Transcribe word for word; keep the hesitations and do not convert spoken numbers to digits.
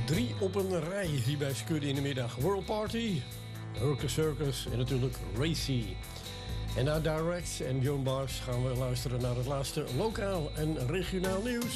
Drie op een rij hier bij Skudde in de middag. World Party, Circus Circus en natuurlijk Racy. En na Direct en Joan Baez gaan we luisteren naar het laatste lokaal en regionaal nieuws.